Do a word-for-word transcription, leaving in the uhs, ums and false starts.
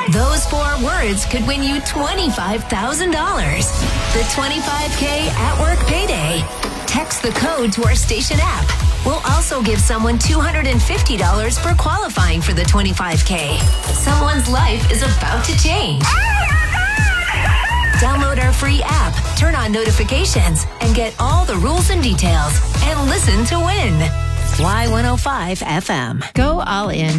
Those four words could win you twenty-five thousand dollars. The twenty-five K at work payday. Text the code to our station app. We'll also give someone two hundred fifty dollars for qualifying for the twenty-five K. Someone's life is about to change. Download our free app, turn on notifications, and get all the rules and details. And listen to win. Y one oh five F M. Go all in